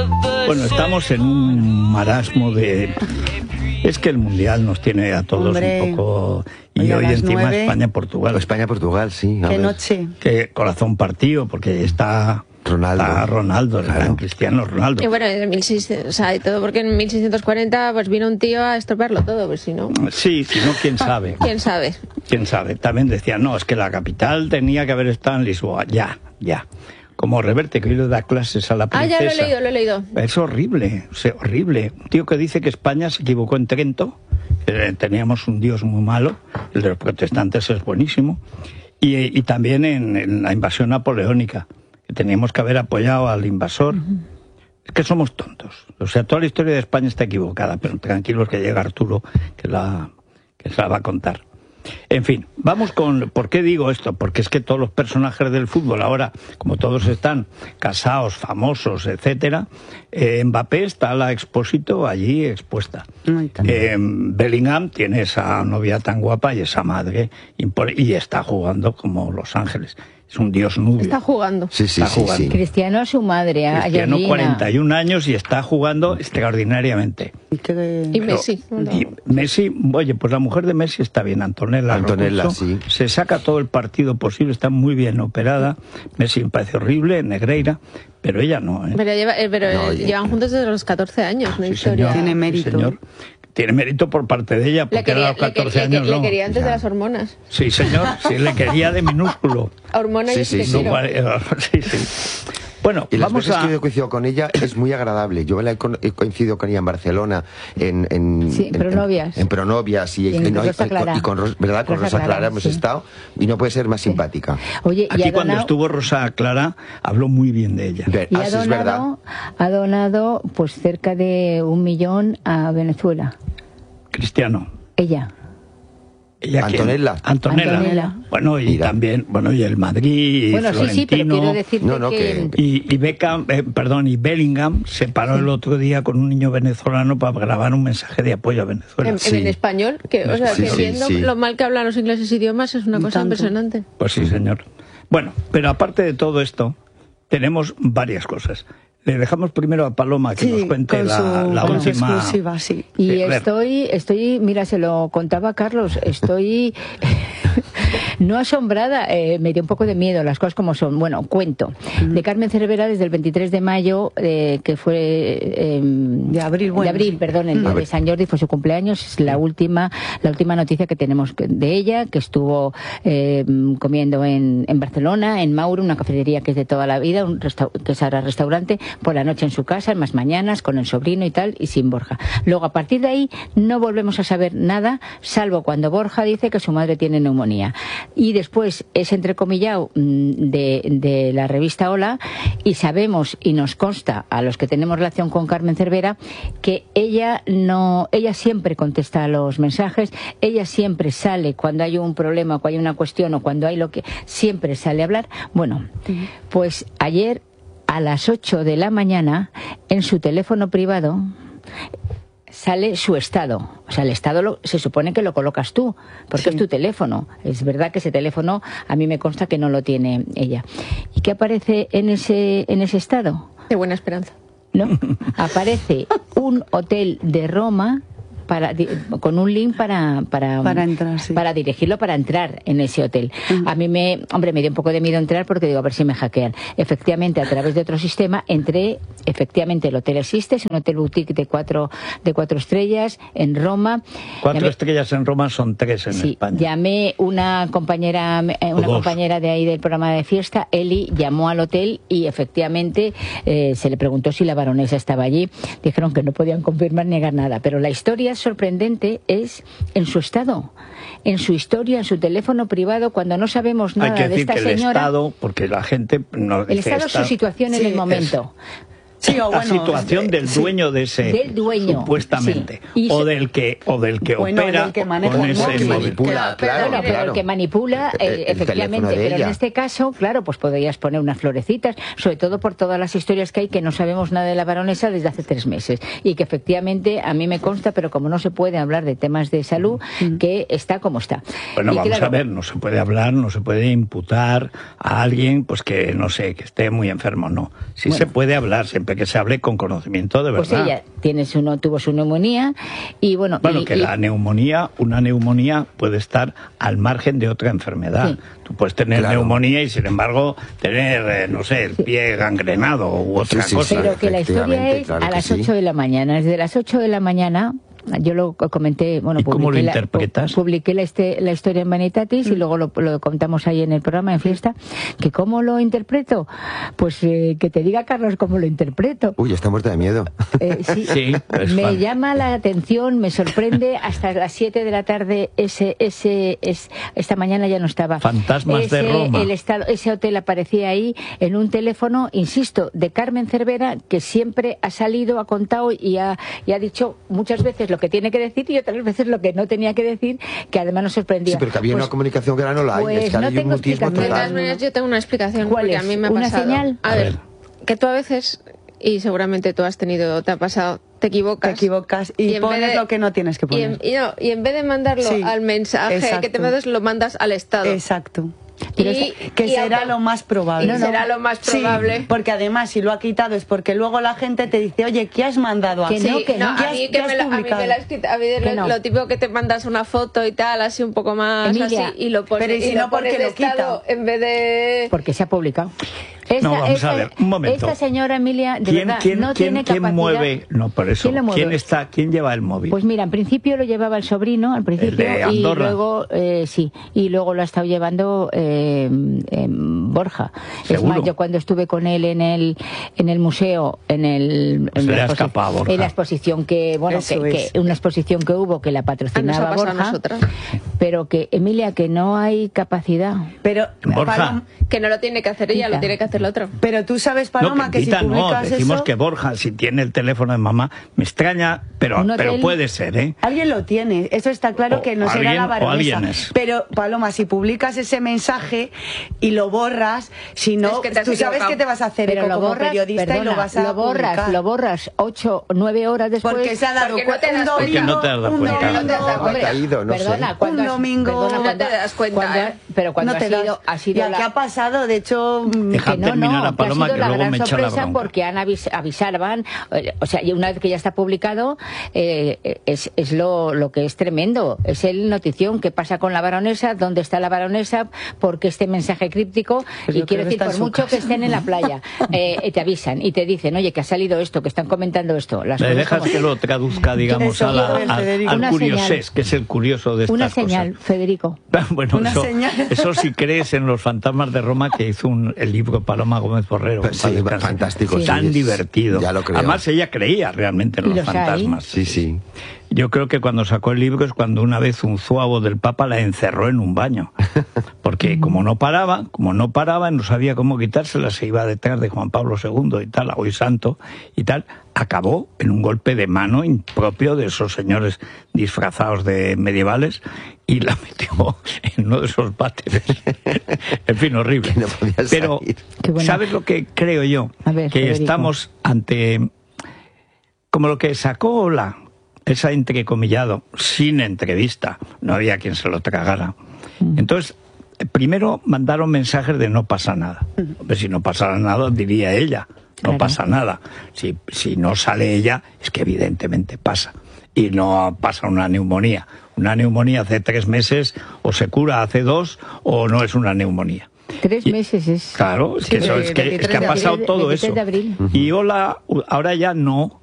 Bueno, estamos en un marasmo de... Es que el Mundial nos tiene a todos un poco... Y hoy encima 9... España-Portugal. España-Portugal, sí. Qué noche. Qué corazón partido, porque está... Ronaldo, el gran Cristiano Ronaldo. Y bueno, en 1600, o sea, y todo porque en 1640 pues vino un tío a estropearlo todo, pues si no... Sí, si no, quién sabe. ¿Quién sabe? Quién sabe. También decían, no, es que la capital tenía que haber estado en Lisboa. Ya. Como Reverte, que hoy le da clases a la princesa. Ah, ya lo he leído. Es horrible, horrible. Un tío que dice que España se equivocó en Trento. Teníamos un dios muy malo, el de los protestantes es buenísimo. Y también en la invasión napoleónica. Teníamos que haber apoyado al invasor. Es que somos tontos. O sea, toda la historia de España está equivocada, pero tranquilos que llega Arturo, que se la va a contar. En fin, vamos con... ¿Por qué digo esto? Porque es que todos los personajes del fútbol ahora, como todos están casados, famosos, etcétera, Mbappé está la Expósito allí expuesta. Bellingham tiene esa novia tan guapa y esa madre, y está jugando como Los Ángeles. Es un dios nubio. Está jugando. Sí. Cristiano, su madre. Cristiano, 41 años y está jugando extraordinariamente. Y Messi. Y Messi, oye, pues la mujer de Messi está bien, Antonella, sí. Se saca todo el partido posible, está muy bien operada. Messi me parece horrible, Negreira, pero ella no. Pero llevan juntos desde los 14 años, una historia. Señor, Tiene mérito. Sí, señor. Tiene mérito por parte de ella, porque a los 14 años le quería antes de las hormonas. Sí, señor, sí, le quería de minúsculo. Hormona y sí. Bueno, y las vamos veces a... que yo coincido con ella es muy agradable. Yo he coincidido con ella en Barcelona, en Pronovias. En Pronovias y con Rosa Clara hemos estado, y no puede ser más simpática. Oye, aquí cuando estuvo Rosa Clara habló muy bien de ella. Y ha donado pues cerca de 1 millón a Venezuela. Cristiano. Ella Antonella. Bueno, y también, y el Madrid, y Florentino. Sí, pero quiero decirte Y Beckham, y Bellingham se paró el otro día con un niño venezolano para grabar un mensaje de apoyo a Venezuela. En español, que viendo lo mal que hablan los ingleses idiomas es una cosa impresionante. Pues sí, señor. Bueno, pero aparte de todo esto, tenemos varias cosas. Le dejamos primero a Paloma que nos cuente la última exclusiva, sí. Y estoy, mira, se lo contaba Carlos, estoy no asombrada, me dio un poco de miedo, las cosas como son. Bueno, cuento. De Carmen Cervera desde el 23 de mayo, que fue... de abril, el día de San Jordi fue su cumpleaños, es la última noticia que tenemos de ella, que estuvo comiendo en Barcelona, en Mauro, una cafetería que es de toda la vida, que es ahora restaurante, por la noche en su casa, en más mañanas, con el sobrino y tal, y sin Borja. Luego, a partir de ahí, no volvemos a saber nada, salvo cuando Borja dice que su madre tiene neumonía. Y después es entrecomillado de la revista Hola, y sabemos, y nos consta a los que tenemos relación con Carmen Cervera, que ella siempre contesta a los mensajes, ella siempre sale cuando hay un problema, cuando hay una cuestión, o cuando hay siempre sale a hablar. Bueno, pues ayer, a las 8 de la mañana, en su teléfono privado, sale su estado. O sea, el estado se supone que lo colocas tú, porque es tu teléfono. Es verdad que ese teléfono a mí me consta que no lo tiene ella. ¿Y qué aparece en ese estado? De Buena Esperanza. No, aparece un hotel de Roma con un link para entrar, sí. Para dirigirlo para entrar en ese hotel. A mí me dio un poco de miedo entrar porque digo, a ver si me hackean. Efectivamente, a través de otro sistema entré, efectivamente el hotel existe, es un hotel boutique de 4 estrellas en Roma. 4 estrellas en Roma son 3 en España. Llamé una compañera de ahí del programa de fiesta, Eli, llamó al hotel y efectivamente se le preguntó si la baronesa estaba allí. Dijeron que no podían confirmar ni negar nada, pero la historia sorprendente es en su estado, en su historia, en su teléfono privado, cuando no sabemos nada de esta señora. Hay que decir que el estado, porque la gente no dice el estado es su situación en el momento. La situación del dueño de ese, supuestamente, sí. o del que opera, el que maneja, con ese manipula, pero el que manipula, efectivamente, pero en este caso, claro, pues podrías poner unas florecitas, sobre todo por todas las historias que hay, que no sabemos nada de la baronesa desde hace 3 meses, y que efectivamente a mí me consta, pero como no se puede hablar de temas de salud, que está como está. Bueno, vamos a ver, no se puede hablar, no se puede imputar a alguien, pues que no sé, que esté muy enfermo, no. Sí se puede hablar, siempre siempre que se hable con conocimiento de verdad. Pues ella tuvo su neumonía y bueno... La neumonía, una neumonía puede estar al margen de otra enfermedad. Sí. Tú puedes tener neumonía y sin embargo tener, no sé, el pie gangrenado u otra cosa. Pero que la historia es a las 8 de la mañana. Desde las 8 de la mañana... Yo lo comenté, bueno, ¿cómo lo interpretas? Publiqué la historia en Vanitatis y luego lo contamos ahí en el programa, en Fiesta. ¿Que cómo lo interpreto? Pues que te diga, Carlos, cómo lo interpreto. Uy, está muerta de miedo. Sí, me llama la atención, me sorprende. Hasta las 7 de la tarde, esta mañana ya no estaba. Fantasmas de Roma. Ese hotel aparecía ahí en un teléfono, insisto, de Carmen Cervera, que siempre ha salido, ha contado y ha dicho muchas veces lo que tiene que decir y otras veces lo que no tenía que decir, que además nos sorprendía. Sí, pero que había una comunicación que ahora no la hay. Pues es que no tengo explicación. De todas maneras, yo tengo una explicación. ¿Cuál es? A mí me ha ¿Una pasado. señal? A ver, que tú a veces, y seguramente tú has tenido, te ha pasado, te equivocas y pones lo que no tienes que poner. Y en vez de mandarlo al mensaje que te mandas, lo mandas al estado. Exacto. Que será lo más probable. Será lo más probable. Sí, porque además si lo ha quitado es porque luego la gente te dice, oye, ¿qué has mandado aquí? A mí lo típico que te mandas una foto y tal, así un poco más, Emilia, así, y lo pones. Pero si no, porque lo quita. En vez de... Porque se ha publicado. Vamos a ver, un momento. Esta señora Emilia, de verdad, no tiene capacidad. ¿Quién mueve? No, por eso. ¿Quién lleva el móvil? Pues mira, en principio lo llevaba el sobrino, al principio, y luego, y luego lo ha estado llevando Borja. ¿Seguro? Es más, yo cuando estuve con él en el museo, en la exposición una exposición que hubo, que la patrocinaba Borja, pero que, Emilia, que no hay capacidad. Pero, Borja, que no lo tiene que hacer ella, lo tiene que hacer el otro. Pero tú sabes, Paloma, que si publicas decimos eso... que Borja, si tiene el teléfono de mamá, me extraña, pero puede ser, ¿eh? Alguien lo tiene, eso está claro, que no será la baronesa. Pero, Paloma, si publicas ese mensaje y lo borras, si no, tú sabes que te vas a hacer eco como periodista y lo vas a publicar. Lo borras 8 o 9 horas después. Porque se ha dado cuenta. Porque no te has dado cuenta. Perdona, un domingo no te das cuenta. Pero cuando ha sido ¿qué ha pasado? De hecho... Deja terminar a Paloma, que luego me echa la bronca. Porque avisaban, o sea, y una vez que ya está publicado, es lo que es tremendo. Es el notición. ¿Qué pasa con la baronesa? ¿Dónde está la baronesa? Porque este mensaje críptico, pues y quiero decir, por mucho que estén en la playa, te avisan y te dicen, oye, que ha salido esto, que están comentando esto. Le dejas que lo traduzca, digamos, al curiosés, que es el curioso de estas cosas. Una señal, Federico. Bueno, eso si crees en los fantasmas de Roma, que hizo el libro Paloma Gómez Borrero. Sí, fantástico. Sí. Tan divertido. Ya lo creo. Además, ella creía realmente en los fantasmas. Sí. Yo creo que cuando sacó el libro es cuando una vez un zuavo del Papa la encerró en un baño. Porque como no paraba, no sabía cómo quitársela, se iba detrás de Juan Pablo II y tal, hoy santo y tal, acabó en un golpe de mano impropio de esos señores disfrazados de medievales y la metió en uno de esos váteres. En fin, horrible. No podía Pero, bueno. ¿sabes lo que creo yo? Que Federico, estamos ante... como lo que sacó esa entrecomillado, sin entrevista, no había quien se lo tragara. Entonces, primero mandaron mensajes de no pasa nada. Hombre, si no pasara nada, diría ella, no pasa nada. Si no sale ella, es que evidentemente pasa. Y no pasa una neumonía. Una neumonía hace 3 meses, o se cura hace 2, o no es una neumonía. 3 meses es... Claro, es que ha pasado todo eso. De abril. Y ahora ya no.